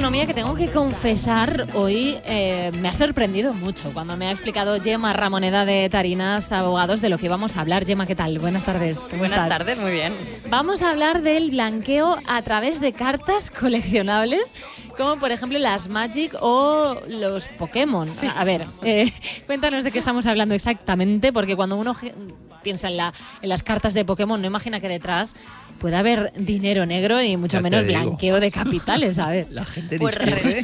economía que tengo que confesar hoy me ha sorprendido mucho cuando me ha explicado Gemma Ramoneda de Tarinas Abogados de lo que íbamos a hablar. Gemma, ¿qué tal? Buenas tardes. Buenas tardes, muy bien. Vamos a hablar del blanqueo a través de cartas coleccionables, como por ejemplo las Magic o los Pokémon. Sí. A ver, cuéntanos de qué estamos hablando exactamente, porque cuando uno piensa en las cartas de Pokémon no imagina que detrás puede haber dinero negro y mucho menos blanqueo de capitales, a ver. La gente pues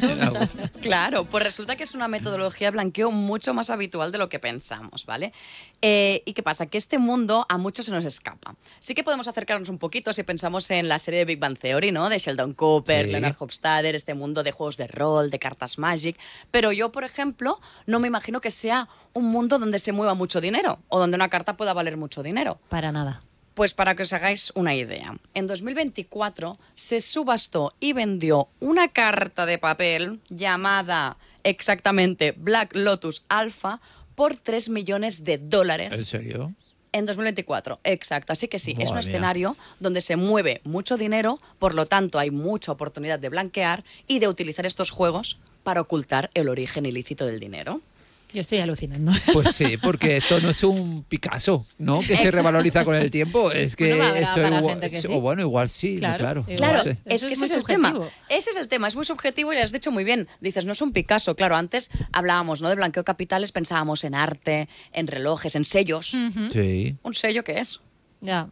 resulta que es una metodología de blanqueo mucho más habitual de lo que pensamos, ¿vale? ¿Y qué pasa? Que este mundo a muchos se nos escapa. Sí que podemos acercarnos un poquito si pensamos en la serie de Big Bang Theory, ¿no? De Sheldon Cooper, sí. Leonard Hofstadter, este mundo de juegos de rol, de cartas Magic. Pero yo, por ejemplo, no me imagino que sea un mundo donde se mueva mucho dinero o donde una carta pueda valer mucho dinero. Para nada. Pues para que os hagáis una idea, en 2024 se subastó y vendió una carta de papel llamada exactamente Black Lotus Alpha por $3 millones. ¿En serio? En 2024, exacto. Así que sí, Madre es un mía. escenario donde se mueve mucho dinero, por lo tanto hay mucha oportunidad de blanquear y de utilizar estos juegos para ocultar el origen ilícito del dinero. Yo estoy alucinando. Pues sí, porque esto no es un Picasso, ¿no? Que se revaloriza con el tiempo. Es que bueno, eso para igual, gente que sí. O bueno, igual sí, claro. Claro, No sé. es que ese es el subjetivo. tema. Ese es el tema, es muy subjetivo y lo has dicho muy bien. Dices, no es un Picasso. Claro, antes hablábamos, ¿no?, de blanqueo capitales, pensábamos en arte, en relojes, en sellos. Sí. ¿Un sello qué es? Ya.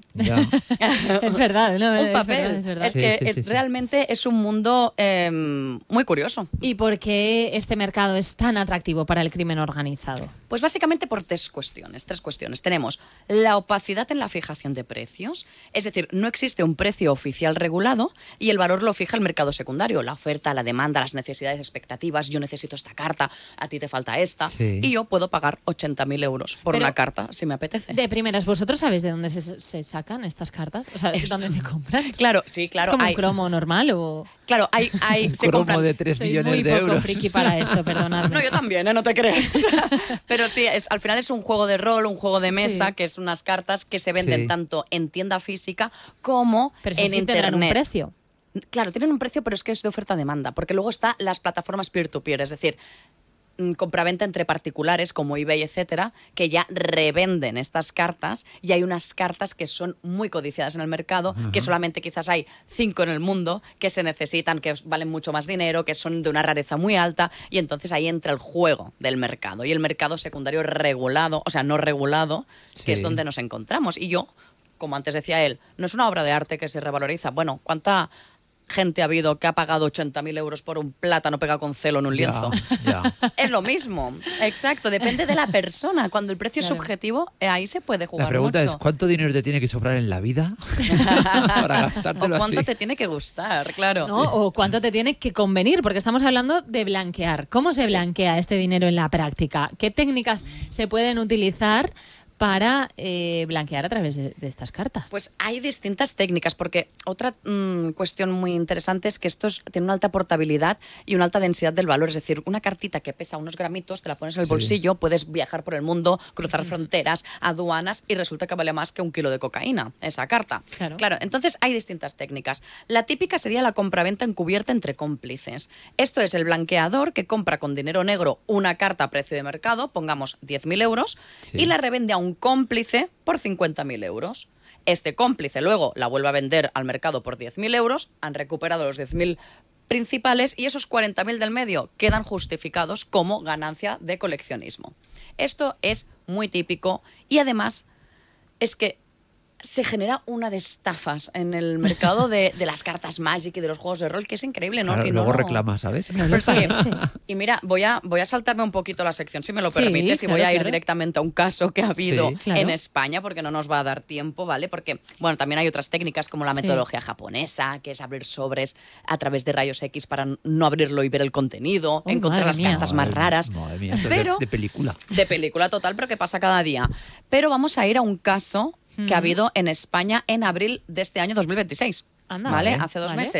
Ya. Es verdad, ¿no? Un papel. Es verdad. Es que Sí. realmente es un mundo muy curioso. ¿Y por qué este mercado es tan atractivo para el crimen organizado? Pues básicamente por tres cuestiones. Tenemos la opacidad en la fijación de precios, es decir, no existe un precio oficial regulado y el valor lo fija el mercado secundario, la oferta, la demanda, las necesidades, expectativas. Yo necesito esta carta, a ti te falta esta, Sí. y yo puedo pagar 80.000 euros por Pero, una carta si me apetece. De primeras, ¿vosotros sabéis de dónde se sacan estas cartas? O sea, ¿dónde se compran? Claro, sí, claro. ¿Es como hay, un cromo normal o...? Claro, hay Un se cromo compran. de 3 Soy millones muy de poco euros. friki para esto, perdonadme. No, yo también, no te creas. Pero sí, al final es un juego de rol, un juego de mesa, Sí. que es unas cartas que se venden Sí. tanto en tienda física como Pero eso en sí internet. tendrán un precio. Claro, tienen un precio, pero es que es de oferta-demanda, porque luego están las plataformas peer-to-peer, es decir, compraventa entre particulares como eBay, etcétera, que ya revenden estas cartas, y hay unas cartas que son muy codiciadas en el mercado, que solamente quizás hay 5 en el mundo, que se necesitan, que valen mucho más dinero, que son de una rareza muy alta, y entonces ahí entra el juego del mercado y el mercado secundario regulado, o sea, no regulado, que es Sí. donde nos encontramos. Y yo, como antes decía él, no es una obra de arte que se revaloriza. Bueno, ¿cuánta gente ha habido que ha pagado 80.000 euros por un plátano pegado con celo en un lienzo? Ya. Es lo mismo, exacto, depende de la persona. Cuando el precio Claro. es subjetivo, ahí se puede jugar La pregunta mucho. es, ¿cuánto dinero te tiene que sobrar en la vida para O gastártelo cuánto así? te tiene que gustar, claro. ¿No? O cuánto te tiene que convenir, porque estamos hablando de blanquear. ¿Cómo se blanquea este dinero en la práctica? ¿Qué técnicas se pueden utilizar para blanquear a través de estas cartas? Pues hay distintas técnicas, porque otra cuestión muy interesante es que estos tienen una alta portabilidad y una alta densidad del valor. Es decir, una cartita que pesa unos gramitos, te la pones en el Sí. bolsillo, puedes viajar por el mundo, cruzar fronteras, aduanas, y resulta que vale más que 1 kilo de cocaína esa carta. Claro. Entonces hay distintas técnicas. La típica sería la compraventa encubierta entre cómplices. Esto es el blanqueador que compra con dinero negro una carta a precio de mercado, pongamos 10.000 euros, Sí. y la revende a un cómplice por 50.000 euros. Este cómplice luego la vuelve a vender al mercado por 10.000 euros, han recuperado los 10.000 principales y esos 40.000 del medio quedan justificados como ganancia de coleccionismo. Esto es muy típico y además es que se genera una de estafas en el mercado de las cartas Magic y de los juegos de rol, que es increíble, ¿no? Claro, Y luego no- reclama, ¿sabes? Pero es que- y mira, voy a saltarme un poquito la sección, si me lo Sí, permites, y claro, voy a ir claro. directamente a un caso que ha habido Sí. Claro. en España, porque no nos va a dar tiempo, ¿vale? Porque, bueno, también hay otras técnicas como la Sí. metodología japonesa, que es abrir sobres a través de rayos X para no abrirlo y ver el contenido, Uy, encontrar madre las mía. cartas más raras. Madre mía, eso es Pero- de película. De película total, pero que pasa cada día. Pero vamos a ir a un caso que ha habido en España en abril de este año 2026. Anda. ¿Vale? Vale. Hace 2 Vale. meses.